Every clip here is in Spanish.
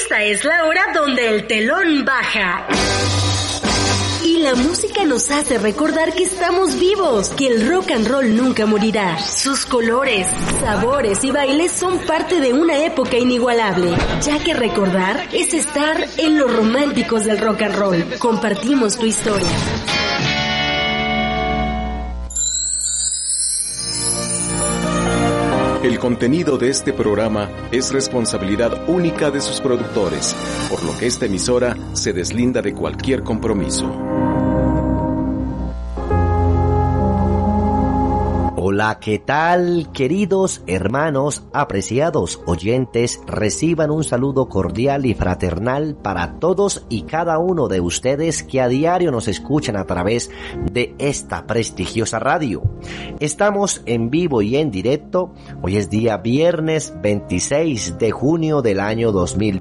Esta es la hora donde el telón baja. Y la música nos hace recordar que estamos vivos, que el rock and roll nunca morirá. Sus colores, sabores y bailes son parte de una época inigualable, ya que recordar es estar en los románticos del rock and roll. Compartimos tu historia. El contenido de este programa es responsabilidad única de sus productores, por lo que esta emisora se deslinda de cualquier compromiso. Hola, ¿qué tal, queridos hermanos, apreciados oyentes? Reciban un saludo cordial y fraternal para todos y cada uno de ustedes que a diario nos escuchan a través de esta prestigiosa radio. Estamos en vivo y en directo. Hoy es día viernes 26 de junio del año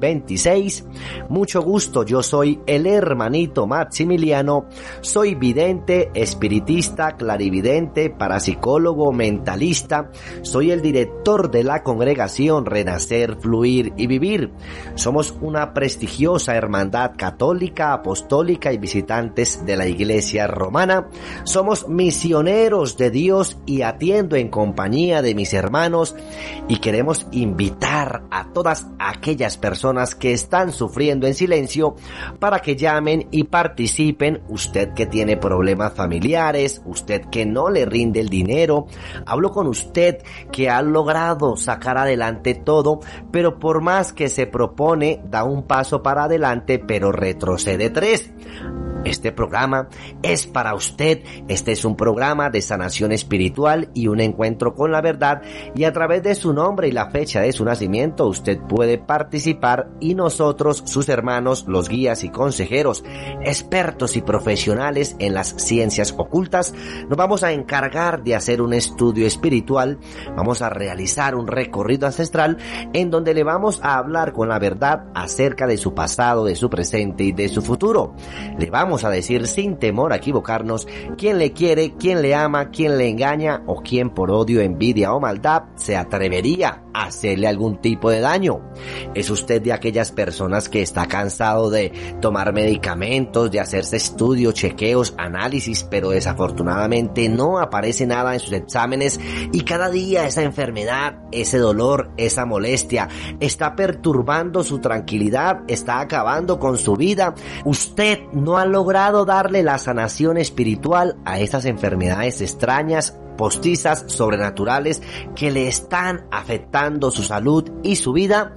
2026. Mucho gusto, yo soy el hermanito Maximiliano. Soy vidente, espiritista, clarividente, parapsicólogo, mentalista. Soy el director de la congregación Renacer, Fluir y Vivir. Somos una prestigiosa hermandad católica, apostólica y visitantes de la Iglesia Romana. Somos misioneros de Dios y atiendo en compañía de mis hermanos, y queremos invitar a todas aquellas personas que están sufriendo en silencio para que llamen y participen. Usted que tiene problemas familiares, usted que no le rinde el dinero, hablo con usted que ha logrado sacar adelante todo, pero por más que se propone, da un paso para adelante, pero retrocede 3. Este programa es para usted. Este es un programa de sanación espiritual y un encuentro con la verdad, y a través de su nombre y la fecha de su nacimiento usted puede participar, y nosotros, sus hermanos, los guías y consejeros, expertos y profesionales en las ciencias ocultas, nos vamos a encargar de hacer un estudio espiritual. Vamos a realizar un recorrido ancestral en donde le vamos a hablar con la verdad acerca de su pasado, de su presente y de su futuro. Le vamos a decir sin temor a equivocarnos quién le quiere, quién le ama, quién le engaña, o quién por odio, envidia o maldad se atrevería a hacerle algún tipo de daño. ¿Es usted de aquellas personas que está cansado de tomar medicamentos, de hacerse estudios, chequeos, análisis, pero desafortunadamente no aparece nada en sus exámenes, y cada día esa enfermedad, ese dolor, esa molestia está perturbando su tranquilidad, está acabando con su vida? Usted no ha logrado darle la sanación espiritual a estas enfermedades extrañas, postizas, sobrenaturales, que le están afectando su salud y su vida.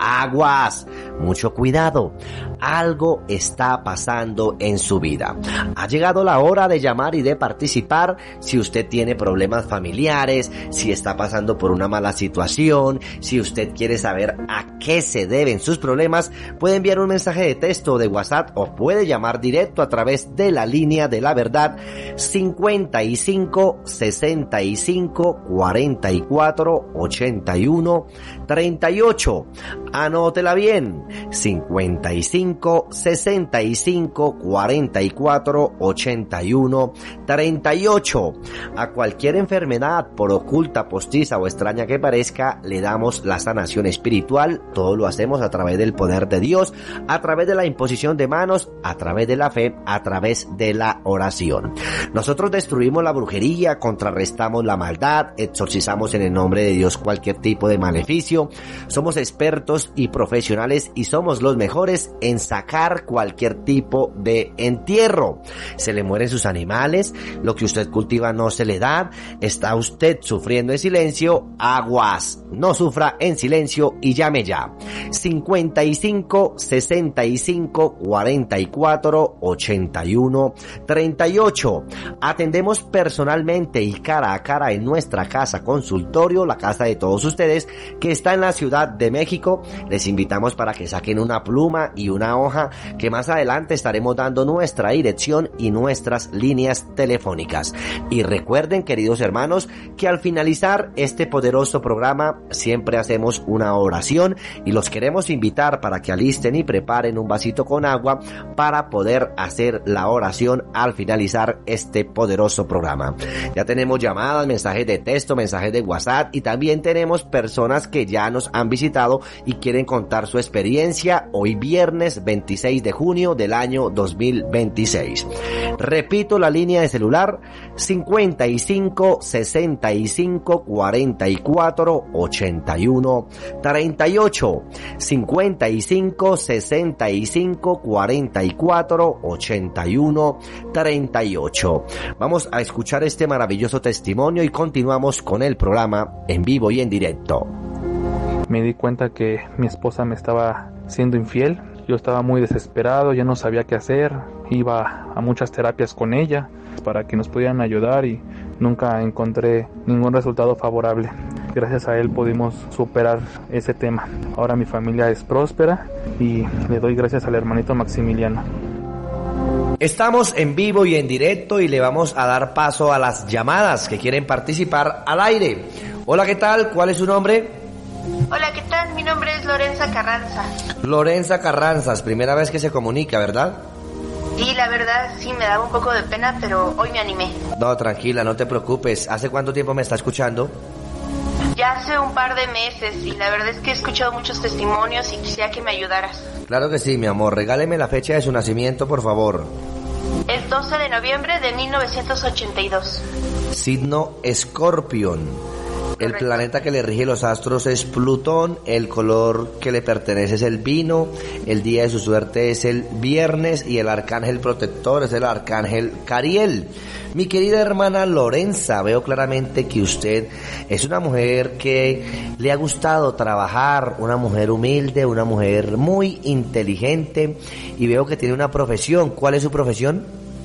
Aguas, mucho cuidado, algo está pasando en su vida. Ha llegado la hora de llamar y de participar. Si usted tiene problemas familiares, si está pasando por una mala situación, si usted quiere saber a qué se deben sus problemas, puede enviar un mensaje de texto o de WhatsApp, o puede llamar directo a través de la línea de la verdad 55 65 44 81 38. Anótela bien: 55 65 44 81 38. A cualquier enfermedad, por oculta, postiza o extraña que parezca, le damos la sanación espiritual. Todo lo hacemos a través del poder de Dios, a través de la imposición de manos, a través de la fe, a través de la oración. Nosotros destruimos la brujería, contrarrestamos la maldad, exorcizamos en el nombre de Dios cualquier tipo de maleficio. Somos expertos y profesionales, y somos los mejores en sacar cualquier tipo de entierro. Se le mueren sus animales, lo que usted cultiva no se le da, está usted sufriendo en silencio. Aguas, no sufra en silencio y llame ya. 55 65 44 81 38. Atendemos personalmente y cara a cara en nuestra casa consultorio, la casa de todos ustedes, que está en la Ciudad de México. Les invitamos para que saquen una pluma y una hoja, que más adelante estaremos dando nuestra dirección y nuestras líneas telefónicas. Y recuerden, queridos hermanos, que al finalizar este poderoso programa siempre hacemos una oración, y los queremos invitar para que alisten y preparen un vasito con agua para poder hacer la oración al finalizar este poderoso programa. Ya tenemos llamadas, mensajes de texto, mensajes de WhatsApp, y también tenemos personas que ya nos han visitado y quieren contar su experiencia hoy viernes 26 de junio del año 2026. Repito la línea de celular 55 65 44 81 38, 55 65 44 81 38. Vamos a escuchar este maravilloso testimonio y continuamos con el programa en vivo y en directo. Me di cuenta que mi esposa me estaba siendo infiel. Yo estaba muy desesperado, ya no sabía qué hacer. Iba a muchas terapias con ella para que nos pudieran ayudar y nunca encontré ningún resultado favorable. Gracias a él pudimos superar ese tema. Ahora mi familia es próspera y le doy gracias al hermanito Maximiliano. Estamos en vivo y en directo y le vamos a dar paso a las llamadas que quieren participar al aire. Hola, ¿qué tal? ¿Cuál es su nombre? Hola, ¿qué tal? Mi nombre es Lorenza Carranza. Lorenza Carranzas, primera vez que se comunica, ¿verdad? Sí, la verdad sí me daba un poco de pena, pero hoy me animé. No, tranquila, no te preocupes. ¿Hace cuánto tiempo me está escuchando? Ya hace un par de meses y la verdad es que he escuchado muchos testimonios y quisiera que me ayudaras. Claro que sí, mi amor. Regáleme la fecha de su nacimiento, por favor. El 12 de noviembre de 1982. Signo Escorpión. El planeta que le rige los astros es Plutón, el color que le pertenece es el vino, el día de su suerte es el viernes y el arcángel protector es el arcángel Cariel. Mi querida hermana Lorenza, veo claramente que usted es una mujer que le ha gustado trabajar, una mujer humilde, una mujer muy inteligente y veo que tiene una profesión. ¿Cuál es su profesión?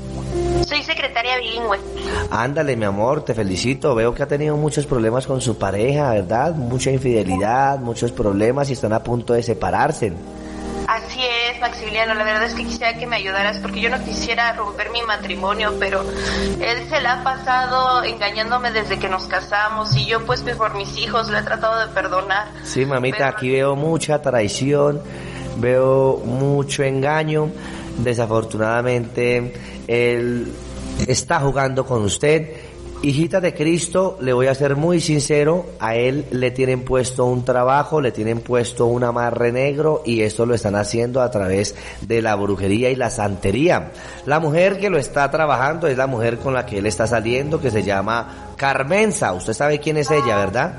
Soy secretaria bilingüe. Ándale, mi amor, te felicito. Veo que ha tenido muchos problemas con su pareja, ¿verdad? Mucha infidelidad, muchos problemas y están a punto de separarse. Así es, Maximiliano. La verdad es que quisiera que me ayudaras porque yo no quisiera romper mi matrimonio, pero él se la ha pasado engañándome desde que nos casamos y yo pues por mis hijos le he tratado de perdonar. Sí, mamita, pero aquí veo mucha traición, veo mucho engaño. Desafortunadamente, él está jugando con usted. Hijita de Cristo, le voy a ser muy sincero, a él le tienen puesto un trabajo, le tienen puesto un amarre negro y esto lo están haciendo a través de la brujería y la santería. La mujer que lo está trabajando es la mujer con la que él está saliendo, que se llama Carmenza. Usted sabe quién es ella, ¿verdad?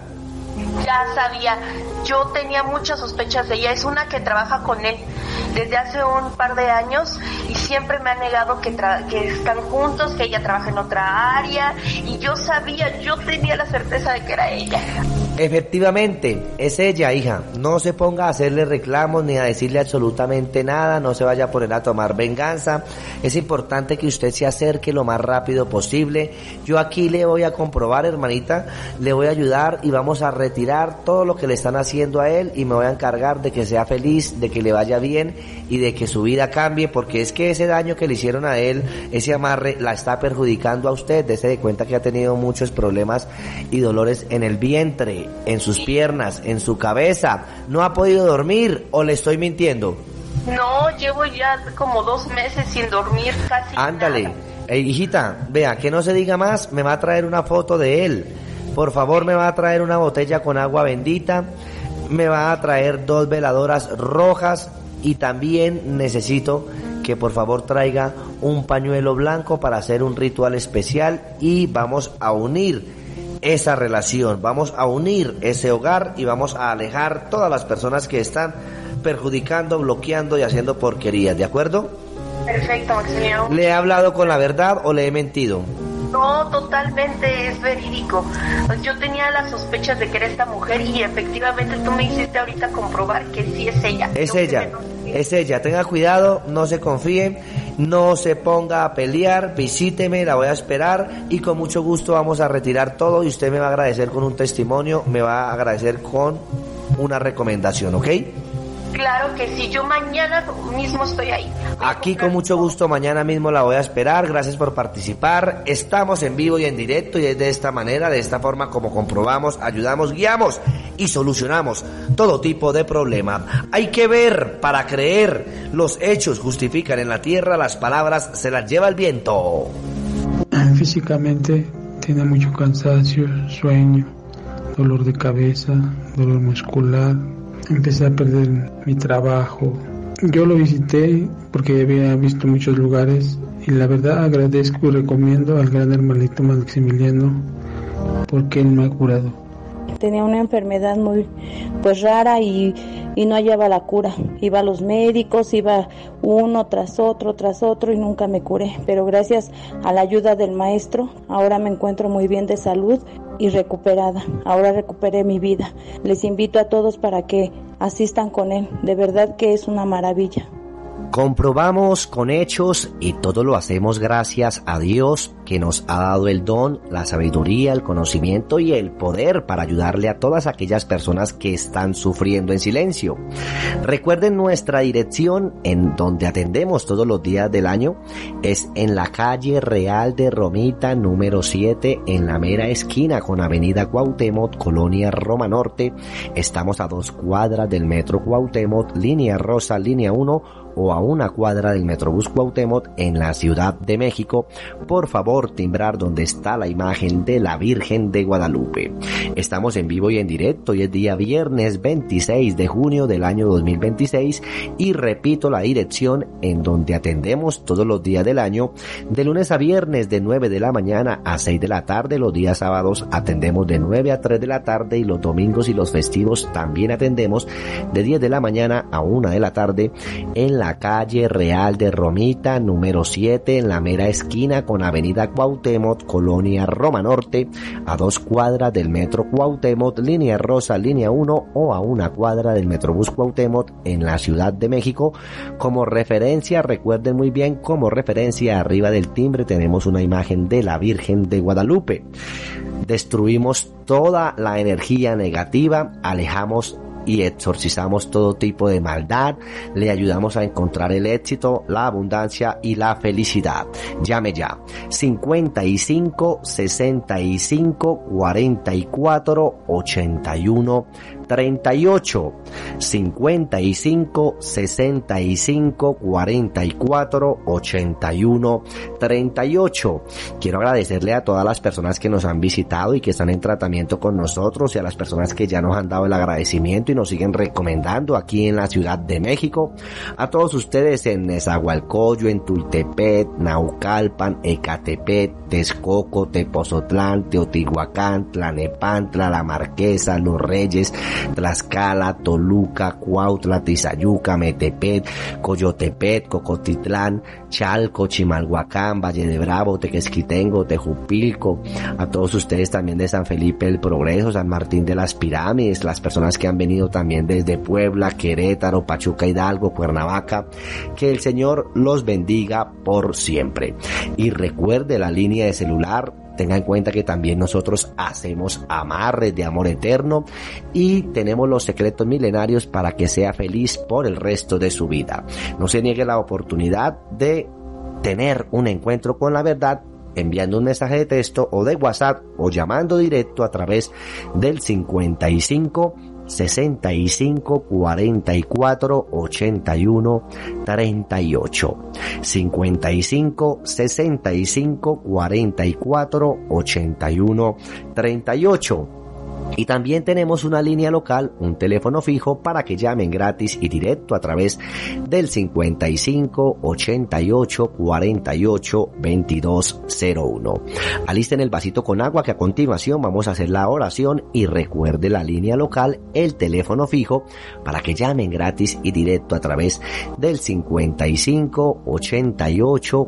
Ya sabía, yo tenía muchas sospechas de ella, es una que trabaja con él desde hace un par de años y siempre me ha negado que están juntos, que ella trabaja en otra área y yo sabía, yo tenía la certeza de que era ella. Efectivamente, es ella, hija. No se ponga a hacerle reclamos ni a decirle absolutamente nada, no se vaya a poner a tomar venganza. Es importante que usted se acerque lo más rápido posible. Yo aquí le voy a comprobar, hermanita, le voy a ayudar y vamos a retirar todo lo que le están haciendo a él y me voy a encargar de que sea feliz, de que le vaya bien y de que su vida cambie, porque es que ese daño que le hicieron a él, ese amarre, la está perjudicando a usted. Dese de cuenta que ha tenido muchos problemas y dolores en el vientre, en sus piernas, en su cabeza. ¿No ha podido dormir o le estoy mintiendo? No, llevo ya como 2 meses sin dormir casi. Ándale. Nada. Hijita, vea, que no se diga más, me va a traer una foto de él. Por favor, me va a traer una botella con agua bendita, me va a traer 2 veladoras rojas y también necesito que por favor traiga un pañuelo blanco para hacer un ritual especial y vamos a unir esa relación, vamos a unir ese hogar y vamos a alejar todas las personas que están perjudicando, bloqueando y haciendo porquerías, ¿de acuerdo? Perfecto, Maximiliano. ¿Le he hablado con la verdad o le he mentido? No, totalmente, es verídico. Yo tenía las sospechas de que era esta mujer y efectivamente tú me hiciste ahorita comprobar que sí es ella. Es ella, es ella. Tenga cuidado, no se confíe, no se ponga a pelear, visíteme, la voy a esperar y con mucho gusto vamos a retirar todo y usted me va a agradecer con un testimonio, me va a agradecer con una recomendación, ¿ok? Claro que sí, yo mañana mismo estoy ahí. Aquí con mucho gusto, mañana mismo la voy a esperar. Gracias por participar. Estamos en vivo y en directo y es de esta manera, de esta forma como comprobamos, ayudamos, guiamos y solucionamos todo tipo de problema. Hay que ver para creer. Los hechos justifican en la tierra, las palabras se las lleva el viento. Físicamente tiene mucho cansancio, sueño, dolor de cabeza, dolor muscular, empecé a perder mi trabajo. Yo lo visité porque había visto muchos lugares y la verdad agradezco y recomiendo al gran hermanito Maximiliano porque él me ha curado. Tenía una enfermedad muy rara y no hallaba la cura. Iba a los médicos, iba uno tras otro y nunca me curé. Pero gracias a la ayuda del maestro, ahora me encuentro muy bien de salud y recuperada. Ahora recuperé mi vida. Les invito a todos para que asistan con él. De verdad que es una maravilla. Comprobamos con hechos y todo lo hacemos gracias a Dios que nos ha dado el don, la sabiduría, el conocimiento y el poder para ayudarle a todas aquellas personas que están sufriendo en silencio. Recuerden nuestra dirección en donde atendemos todos los días del año. Es en la calle Real de Romita número 7 en la mera esquina con avenida Cuauhtémoc, Colonia Roma Norte. Estamos a 2 cuadras del metro Cuauhtémoc, línea rosa, línea 1 o a 1 cuadra del Metrobús Cuauhtémoc en la Ciudad de México. Por favor, timbrar donde está la imagen de la Virgen de Guadalupe. Estamos en vivo y en directo y es día viernes 26 de junio del año 2026 y repito la dirección en donde atendemos todos los días del año, de lunes a viernes de 9 de la mañana a 6 de la tarde, los días sábados atendemos de 9 a 3 de la tarde y los domingos y los festivos también atendemos de 10 de la mañana a 1 de la tarde en la calle Real de Romita número 7 en la mera esquina con avenida Cuauhtémoc, Colonia Roma Norte, a 2 cuadras del metro Cuauhtémoc, línea rosa, línea 1 o a 1 cuadra del Metrobús Cuauhtémoc en la Ciudad de México. Como referencia, recuerden muy bien, como referencia arriba del timbre tenemos una imagen de la Virgen de Guadalupe. Destruimos toda la energía negativa, alejamos y exorcizamos todo tipo de maldad, le ayudamos a encontrar el éxito, la abundancia y la felicidad. Llame ya 55 65 44 81 38 55 65 44 81 38. Quiero agradecerle a todas las personas que nos han visitado y que están en tratamiento con nosotros y a las personas que ya nos han dado el agradecimiento y nos siguen recomendando aquí en la Ciudad de México. A todos ustedes en Nezahualcóyotl, en Tultepec, Naucalpan, Ecatepec, Texcoco, Tepozotlán, Teotihuacán, Tlalnepantla, La Marquesa, Los Reyes, Tlaxcala, Toluca, Cuautla, Tizayuca, Metepec, Coyotepec, Cocotitlán, Chalco, Chimalhuacán, Valle de Bravo, Tequesquitengo, Tejupilco, a todos ustedes también de San Felipe del Progreso, San Martín de las Pirámides, las personas que han venido también desde Puebla, Querétaro, Pachuca, Hidalgo, Cuernavaca, que el Señor los bendiga por siempre. Y recuerde la línea de celular, tenga en cuenta que también nosotros hacemos amarres de amor eterno y tenemos los secretos milenarios para que sea feliz por el resto de su vida. No se niegue la oportunidad de tener un encuentro con la verdad enviando un mensaje de texto o de WhatsApp o llamando directo a través del 55 65 44 81 38 55 65 44 81 38. Y también tenemos una línea local, un teléfono fijo para que llamen gratis y directo a través del 55 88 48 22 01. Alisten el vasito con agua que a continuación vamos a hacer la oración y recuerde la línea local, el teléfono fijo para que llamen gratis y directo a través del 55 88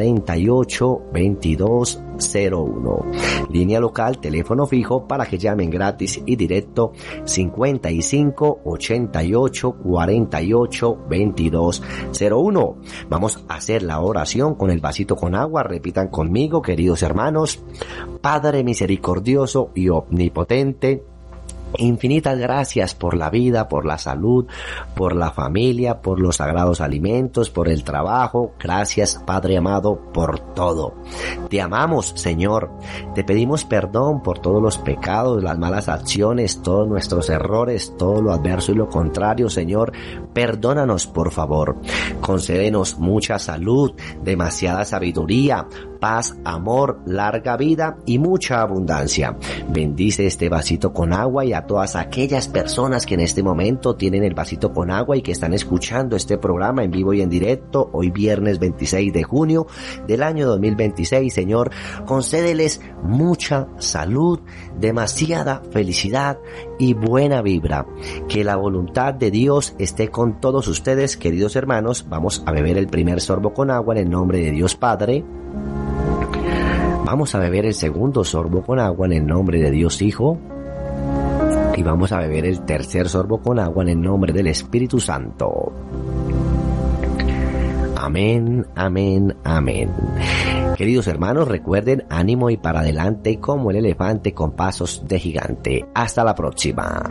48 22 01. Línea local, teléfono fijo para que llamen gratis y directo 55 88 48 22 01. Vamos a hacer la oración con el vasito con agua. Repitan conmigo, queridos hermanos. Padre misericordioso y omnipotente, infinitas gracias por la vida, por la salud, por la familia, por los sagrados alimentos, por el trabajo. Gracias, Padre amado, por todo. Te amamos, Señor. Te pedimos perdón por todos los pecados, las malas acciones, todos nuestros errores, todo lo adverso y lo contrario, Señor. Perdónanos, por favor. Concédenos mucha salud, demasiada sabiduría, paz, amor, larga vida y mucha abundancia. Bendice este vasito con agua y a todas aquellas personas que en este momento tienen el vasito con agua y que están escuchando este programa en vivo y en directo, hoy viernes 26 de junio del año 2026. Señor, concédeles mucha salud, demasiada felicidad y buena vibra. Que la voluntad de Dios esté con todos ustedes, queridos hermanos. Vamos a beber el primer sorbo con agua en el nombre de Dios Padre. Vamos a beber el segundo sorbo con agua en el nombre de Dios Hijo. Y vamos a beber el tercer sorbo con agua en el nombre del Espíritu Santo. Amén, amén, amén. Queridos hermanos, recuerden, ánimo y para adelante como el elefante con pasos de gigante. Hasta la próxima.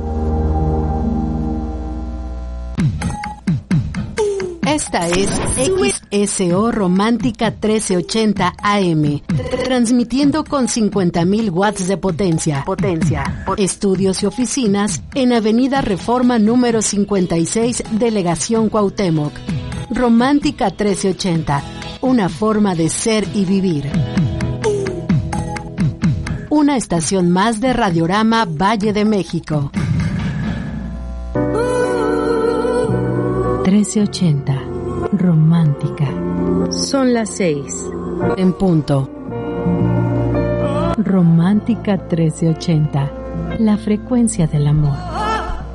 Esta es XSO Romántica 1380 AM, transmitiendo con 50.000 watts de potencia. Estudios y oficinas en Avenida Reforma número 56, Delegación Cuauhtémoc. Romántica 1380, una forma de ser y vivir. Una estación más de Radiorama Valle de México. 1380, romántica. Son las 6 en punto. Romántica 1380, la frecuencia del amor.